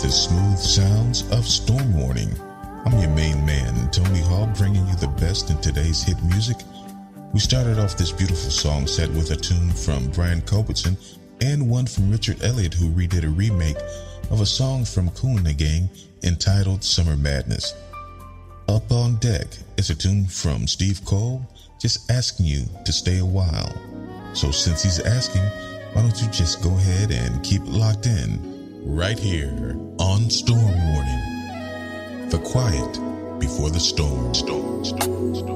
the smooth sounds of Storm Warning. I'm your main man, Tony Hall, bringing you the best in today's hit music. We started off this beautiful song set with a tune from Brian Culbertson and one from Richard Elliott, who redid a remake of a song from Kool and the Gang entitled Summer Madness. Up on Deck is a tune from Steve Cole, just asking you to stay a while. So since he's asking, why don't you just go ahead and keep it locked in right here on Storm Warning. The quiet before the storm.